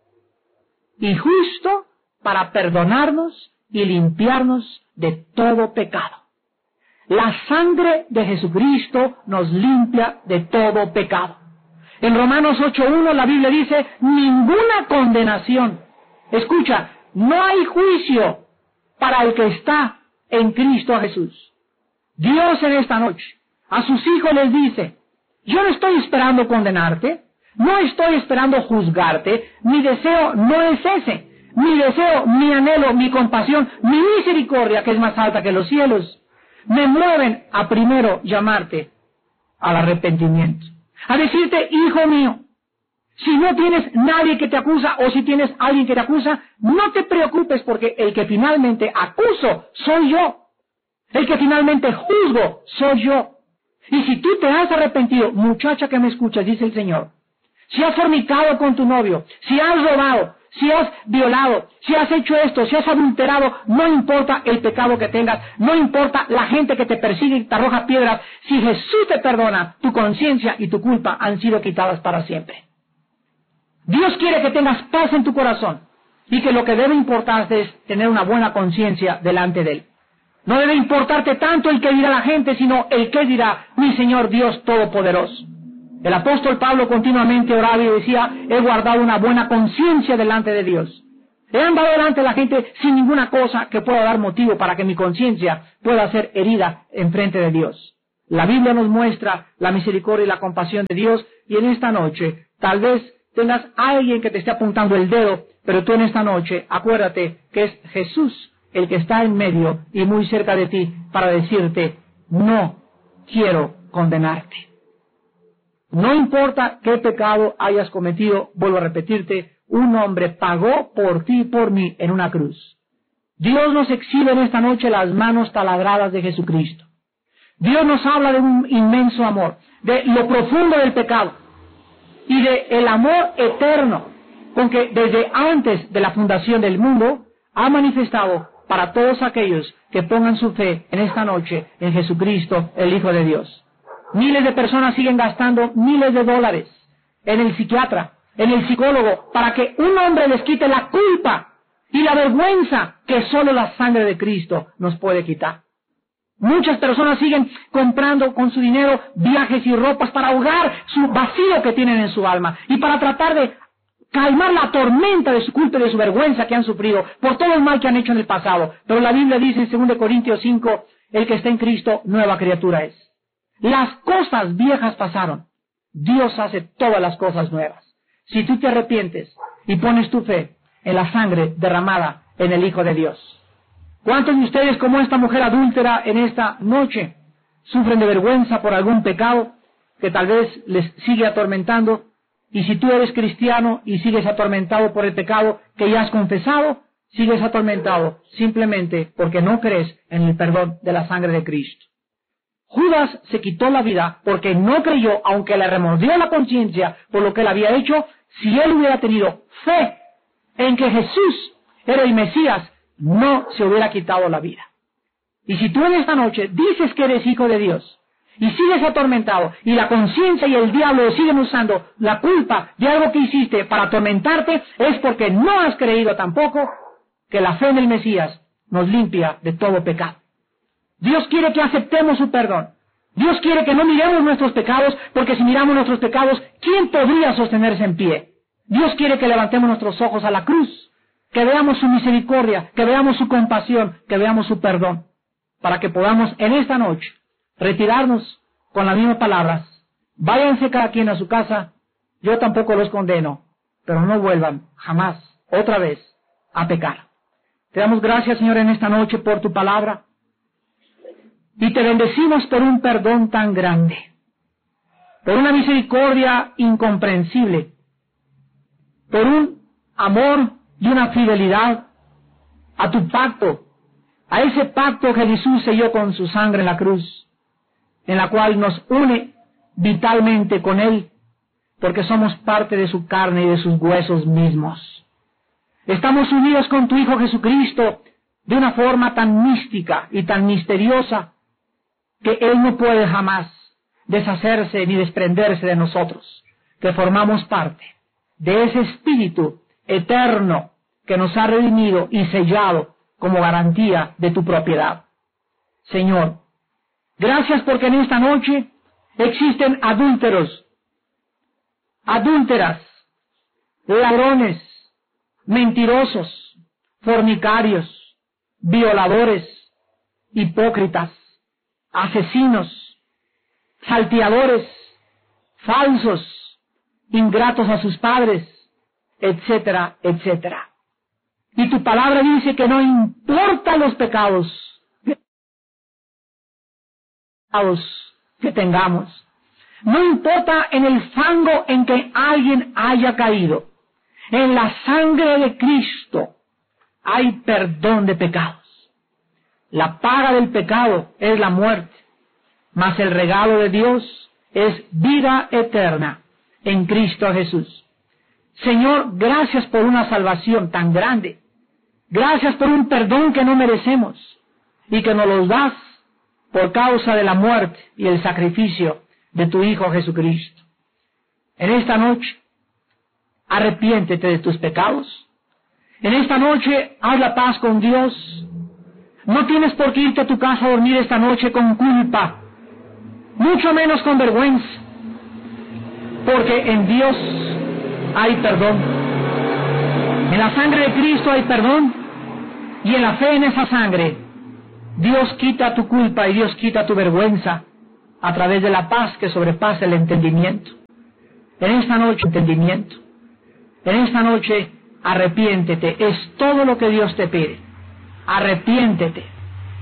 y justo para perdonarnos y limpiarnos de todo pecado. La sangre de Jesucristo nos limpia de todo pecado. En Romanos ocho uno la Biblia dice, ninguna condenación. Escucha, no hay juicio para el que está en Cristo Jesús. Dios en esta noche a sus hijos les dice, yo no estoy esperando condenarte, no estoy esperando juzgarte, mi deseo no es ese, mi deseo, mi anhelo, mi compasión, mi misericordia, que es más alta que los cielos, me mueven a primero llamarte al arrepentimiento, a decirte, hijo mío, si no tienes nadie que te acusa, o si tienes alguien que te acusa, no te preocupes, porque el que finalmente acuso soy yo. El que finalmente juzgo soy yo. Y si tú te has arrepentido, muchacha que me escuchas, dice el Señor, si has fornicado con tu novio, si has robado, si has violado, si has hecho esto, si has adulterado, no importa el pecado que tengas, no importa la gente que te persigue y te arroja piedras, si Jesús te perdona, tu conciencia y tu culpa han sido quitadas para siempre. Dios quiere que tengas paz en tu corazón y que lo que debe importarte es tener una buena conciencia delante de Él. No debe importarte tanto el que dirá la gente, sino el que dirá mi Señor Dios Todopoderoso. El apóstol Pablo continuamente oraba y decía, he guardado una buena conciencia delante de Dios. He andado delante de la gente sin ninguna cosa que pueda dar motivo para que mi conciencia pueda ser herida en frente de Dios. La Biblia nos muestra la misericordia y la compasión de Dios, y en esta noche tal vez tengas a alguien que te esté apuntando el dedo, pero tú en esta noche acuérdate que es Jesús el que está en medio y muy cerca de ti para decirte, no quiero condenarte. No importa qué pecado hayas cometido, vuelvo a repetirte, un hombre pagó por ti y por mí en una cruz. Dios nos exhibe en esta noche las manos taladradas de Jesucristo. Dios nos habla de un inmenso amor, de lo profundo del pecado y de el amor eterno con que desde antes de la fundación del mundo ha manifestado para todos aquellos que pongan su fe en esta noche en Jesucristo, el Hijo de Dios. Miles de personas siguen gastando miles de dólares en el psiquiatra, en el psicólogo, para que un hombre les quite la culpa y la vergüenza que solo la sangre de Cristo nos puede quitar. Muchas personas siguen comprando con su dinero viajes y ropas para ahogar su vacío que tienen en su alma y para tratar de calmar la tormenta de su culpa y de su vergüenza que han sufrido por todo el mal que han hecho en el pasado. Pero la Biblia dice en segunda Corintios cinco, el que está en Cristo, nueva criatura es. Las cosas viejas pasaron. Dios hace todas las cosas nuevas. Si tú te arrepientes y pones tu fe en la sangre derramada en el Hijo de Dios. ¿Cuántos de ustedes, como esta mujer adúltera en esta noche, sufren de vergüenza por algún pecado que tal vez les sigue atormentando? Y si tú eres cristiano y sigues atormentado por el pecado que ya has confesado, sigues atormentado simplemente porque no crees en el perdón de la sangre de Cristo. Judas se quitó la vida porque no creyó, aunque le remordió la conciencia por lo que él había hecho. Si él hubiera tenido fe en que Jesús era el Mesías, no se hubiera quitado la vida. Y si tú en esta noche dices que eres hijo de Dios y sigues atormentado y la conciencia y el diablo siguen usando la culpa de algo que hiciste para atormentarte, es porque no has creído tampoco que la fe en el Mesías nos limpia de todo pecado. Dios quiere que aceptemos su perdón. Dios quiere que no miremos nuestros pecados, porque si miramos nuestros pecados, ¿quién podría sostenerse en pie? Dios quiere que levantemos nuestros ojos a la cruz, que veamos su misericordia, que veamos su compasión, que veamos su perdón, para que podamos en esta noche retirarnos con las mismas palabras. Váyanse cada quien a su casa, yo tampoco los condeno, pero no vuelvan jamás, otra vez, a pecar. Te damos gracias, Señor, en esta noche por tu palabra. Y te bendecimos por un perdón tan grande, por una misericordia incomprensible, por un amor y una fidelidad a tu pacto, a ese pacto que Jesús selló con su sangre en la cruz, en la cual nos une vitalmente con Él, porque somos parte de su carne y de sus huesos mismos. Estamos unidos con tu Hijo Jesucristo de una forma tan mística y tan misteriosa, que Él no puede jamás deshacerse ni desprenderse de nosotros, que formamos parte de ese Espíritu eterno que nos ha redimido y sellado como garantía de tu propiedad. Señor, gracias porque en esta noche existen adúlteros, adúlteras, ladrones, mentirosos, fornicarios, violadores, hipócritas, asesinos, salteadores, falsos, ingratos a sus padres, etcétera, etcétera. Y tu palabra dice que no importa los pecados que tengamos, no importa en el fango en que alguien haya caído, en la sangre de Cristo hay perdón de pecados. La paga del pecado es la muerte, mas el regalo de Dios es vida eterna en Cristo Jesús. Señor, gracias por una salvación tan grande. Gracias por un perdón que no merecemos y que nos los das por causa de la muerte y el sacrificio de tu Hijo Jesucristo. En esta noche, arrepiéntete de tus pecados. En esta noche, haz la paz con Dios. No tienes por qué irte a tu casa a dormir esta noche con culpa, mucho menos con vergüenza, porque en Dios hay perdón. En la sangre de Cristo hay perdón, y en la fe en esa sangre, Dios quita tu culpa y Dios quita tu vergüenza a través de la paz que sobrepasa el entendimiento. En esta noche, entendimiento. En esta noche, arrepiéntete. Es todo lo que Dios te pide. Arrepiéntete.